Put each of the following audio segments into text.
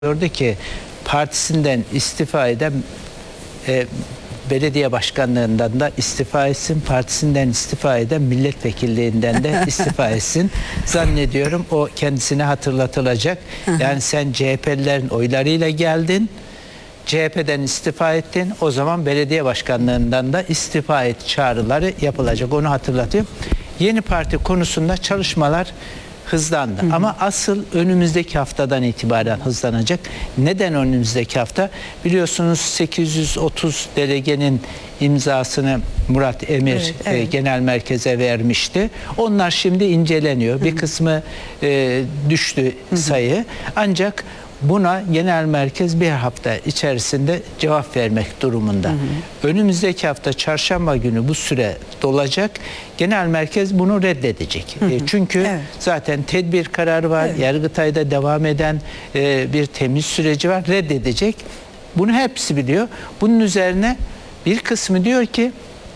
Diyordu ki partisinden istifa eden belediye başkanlığından da istifa etsin, partisinden istifa eden milletvekilliğinden de istifa etsin. Zannediyorum o kendisine hatırlatılacak. Yani sen CHP'lilerin oylarıyla geldin, CHP'den istifa ettin, o zaman belediye başkanlığından da istifa et çağrıları yapılacak. Onu hatırlatayım. Yeni parti konusunda çalışmalar hızlandı. Ama asıl önümüzdeki haftadan itibaren hızlanacak. Neden önümüzdeki hafta? Biliyorsunuz 830 delegenin imzasını Murat Emir genel merkeze vermişti. Onlar şimdi inceleniyor. Bir kısmı düştü sayı. Ancak buna genel merkez bir hafta içerisinde cevap vermek durumunda. Önümüzdeki hafta çarşamba günü bu süre dolacak. Genel merkez bunu reddedecek. Çünkü zaten tedbir kararı var. Yargıtay'da devam eden bir temiz süreci var. Reddedecek. Bunu hepsi biliyor. Bunun üzerine bir kısmı diyor ki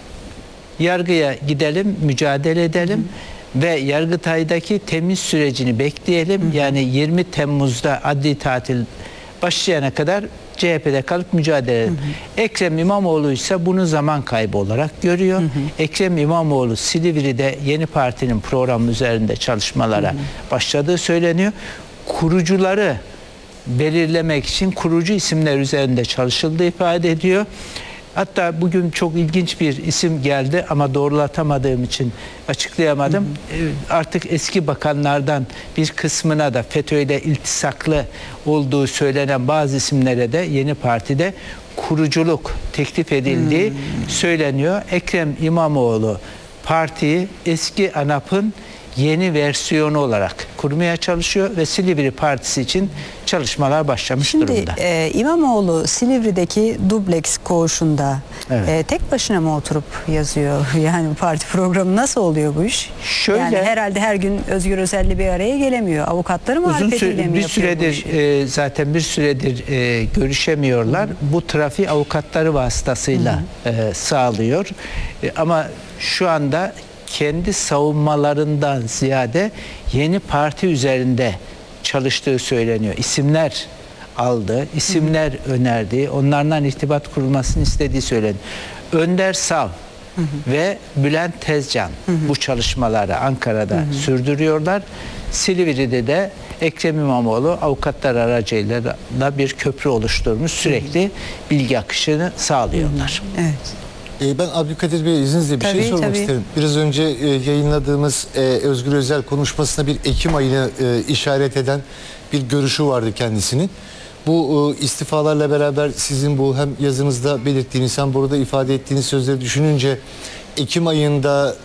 yargıya gidelim, mücadele edelim. Ve Yargıtay'daki temiz sürecini bekleyelim. Yani 20 Temmuz'da adli tatil başlayana kadar CHP'de kalıp mücadele edelim. Ekrem İmamoğlu ise bunu zaman kaybı olarak görüyor. Ekrem İmamoğlu Silivri'de yeni partinin programı üzerinde çalışmalara başladığı söyleniyor. Kurucuları belirlemek için kurucu isimler üzerinde çalışıldığı ifade ediyor. Hatta bugün çok ilginç bir isim geldi ama doğrulatamadığım için açıklayamadım. Artık eski bakanlardan bir kısmına da FETÖ'yle iltisaklı olduğu söylenen bazı isimlere de yeni partide kuruculuk teklif edildiği söyleniyor. Ekrem İmamoğlu partiyi eski ANAP'ın yeni versiyonu olarak kurmaya çalışıyor ve Silivri Partisi için çalışmalar başlamış durumda. İmamoğlu Silivri'deki dubleks koğuşunda tek başına mı oturup yazıyor? Yani parti programı nasıl oluyor bu iş? Şöyle, yani herhalde her gün Özgür Özel'le bir araya gelemiyor. Avukatları muhalefetiyle mi yapıyor bu işi? Zaten bir süredir görüşemiyorlar. Bu trafiği avukatları vasıtasıyla sağlıyor. Ama şu anda kendi savunmalarından ziyade yeni parti üzerinde çalıştığı söyleniyor. İsimler aldı, isimler önerdi, onlardan irtibat kurulmasını istediği söyleniyor. Önder Sav ve Bülent Tezcan bu çalışmaları Ankara'da sürdürüyorlar. Silivri'de de Ekrem İmamoğlu avukatlar aracılığıyla da bir köprü oluşturmuş, sürekli bilgi akışını sağlıyorlar. Evet. Ben Abdülkadir Bey izninizle bir şey sormak isterim. Biraz önce yayınladığımız Özgür Özel konuşmasında bir Ekim ayını işaret eden bir görüşü vardı kendisinin. Bu istifalarla beraber sizin bu hem yazınızda belirttiğiniz hem burada ifade ettiğiniz sözleri düşününce Ekim ayında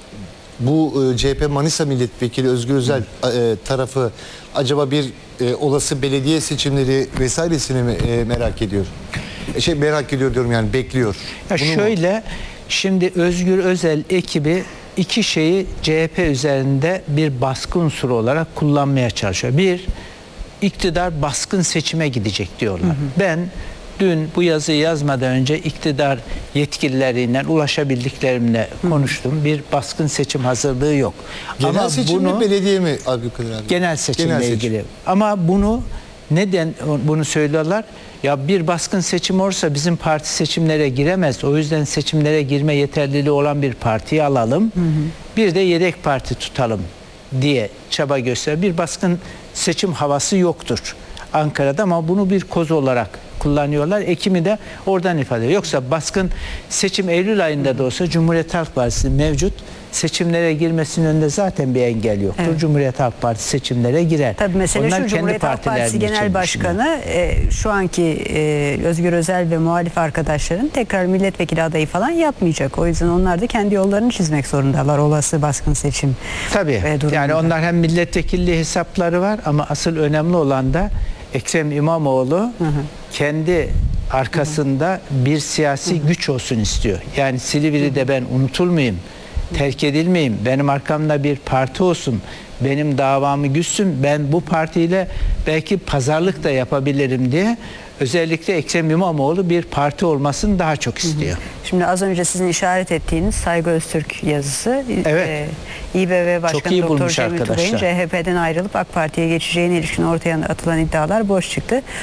bu CHP Manisa Milletvekili Özgür Özel tarafı acaba bir olası belediye seçimleri vesairesini mi merak ediyor? Merak ediyor diyorum, yani bekliyor. Ya şöyle, şimdi Özgür Özel ekibi iki şeyi CHP üzerinde bir baskı unsuru olarak kullanmaya çalışıyor. Bir, iktidar baskın seçime gidecek diyorlar. Ben dün bu yazıyı yazmadan önce iktidar yetkilileriyle ulaşabildiklerimle konuştum. Bir baskın seçim hazırlığı yok. Genel ama seçim mi, belediye mi Abdülkadir abi? Genel seçimle ilgili. Ama bunu neden bunu söylüyorlar? Ya bir baskın seçim olursa bizim parti seçimlere giremez. O yüzden seçimlere girme yeterliliği olan bir partiyi alalım. Bir de yedek parti tutalım diye çaba gösteriyor. Bir baskın seçim havası yoktur Ankara'da ama bunu bir koz olarak kullanıyorlar. Ekim'i de oradan ifade ediyor. Yoksa baskın seçim Eylül ayında da olsa Cumhuriyet Halk Partisi mevcut. Seçimlere girmesinin önünde zaten bir engel yoktur. Cumhuriyet Halk Partisi seçimlere girer. Tabii mesele şu, Cumhuriyet Halk Partisi Genel Başkanı şu anki Özgür Özel ve muhalif arkadaşların tekrar milletvekili adayı falan yapmayacak. O yüzden onlar da kendi yollarını çizmek zorundalar olası baskın seçim. Tabii. Yani onlar hem milletvekilliği hesapları var ama asıl önemli olan da Ekrem İmamoğlu kendi arkasında bir siyasi güç olsun istiyor. Yani Silivri'de ben unutulmayayım, terk edilmeyeyim, benim arkamda bir parti olsun, benim davamı güçsün, ben bu partiyle belki pazarlık da yapabilirim diye özellikle Ekrem İmamoğlu bir parti olmasını daha çok istiyor. Şimdi az önce sizin işaret ettiğiniz Saygı Öztürk yazısı, Evet. İBB Başkanı iyi Dr. bulmuş Cemil arkadaşlar. Tugay'ın CHP'den ayrılıp AK Parti'ye geçeceğine ilişkin ortaya atılan iddialar boş çıktı.